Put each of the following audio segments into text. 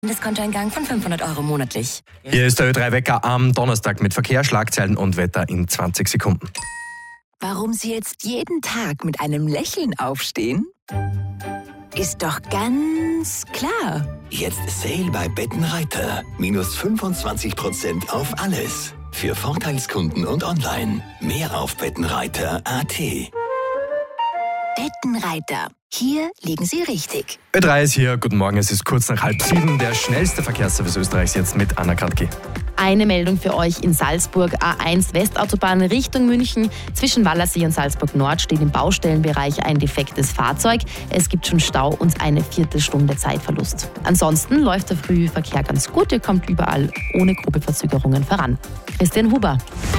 Diskontoeingang von 500 € monatlich. Hier ist der Ö3-Wecker am Donnerstag mit Verkehr, Schlagzeilen und Wetter in 20 Sekunden. Warum Sie jetzt jeden Tag mit einem Lächeln aufstehen? Ist doch ganz klar. Jetzt Sale bei Bettenreiter. Minus 25% auf alles. Für Vorteilskunden und online. Mehr auf bettenreiter.at. Bettenreiter. Hier liegen Sie richtig. Ö3 ist hier. Guten Morgen, es ist kurz nach 6:30. Der schnellste Verkehrsservice Österreichs jetzt mit Anna Kratki. Eine Meldung für euch in Salzburg. A1 Westautobahn Richtung München. Zwischen Wallersee und Salzburg Nord steht im Baustellenbereich ein defektes Fahrzeug. Es gibt schon Stau und eine Viertelstunde Zeitverlust. Ansonsten läuft der Frühverkehr ganz gut. Ihr kommt überall ohne grobe Verzögerungen voran. Christian Huber.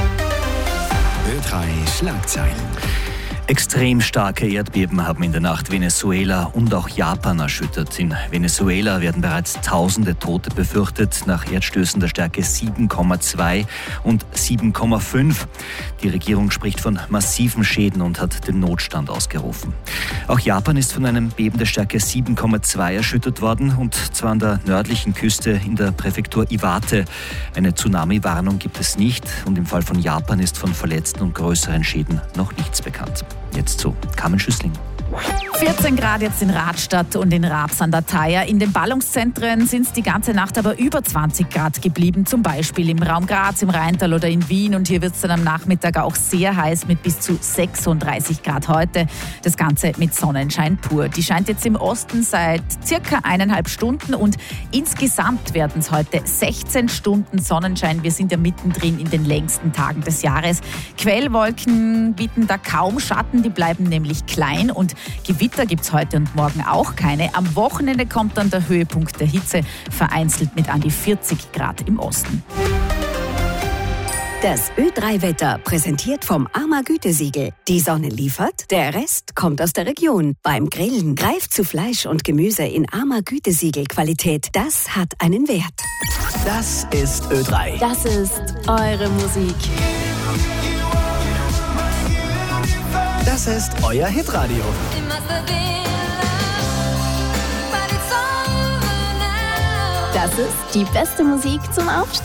Ö3 Schlagzeilen. Extrem starke Erdbeben haben in der Nacht Venezuela und auch Japan erschüttert. In Venezuela werden bereits tausende Tote befürchtet, nach Erdstößen der Stärke 7,2 und 7,5. Die Regierung spricht von massiven Schäden und hat den Notstand ausgerufen. Auch Japan ist von einem Beben der Stärke 7,2 erschüttert worden, und zwar an der nördlichen Küste in der Präfektur Iwate. Eine Tsunami-Warnung gibt es nicht, und im Fall von Japan ist von Verletzten und größeren Schäden noch nichts bekannt. Jetzt zu Carmen Schüssling. 14 Grad jetzt in Radstadt und in Raps an der Thaya. In den Ballungszentren sind es die ganze Nacht aber über 20 Grad geblieben. Zum Beispiel im Raum Graz, im Rheintal oder in Wien. Und hier wird es dann am Nachmittag auch sehr heiß mit bis zu 36 Grad heute. Das Ganze mit Sonnenschein pur. Die scheint jetzt im Osten seit circa 1,5 Stunden. Und insgesamt werden es heute 16 Stunden Sonnenschein. Wir sind ja mittendrin in den längsten Tagen des Jahres. Quellwolken bieten da kaum Schatten. Die bleiben nämlich klein, und Gewitter gibt es heute und morgen auch keine. Am Wochenende kommt dann der Höhepunkt der Hitze, vereinzelt mit an die 40 Grad im Osten. Das Ö3-Wetter präsentiert vom AMA Gütesiegel. Die Sonne liefert, der Rest kommt aus der Region. Beim Grillen greift zu Fleisch und Gemüse in AMA Gütesiegel-Qualität. Das hat einen Wert. Das ist Ö3. Das ist eure Musik. Das ist euer Hitradio. Das ist die beste Musik zum Aufstehen.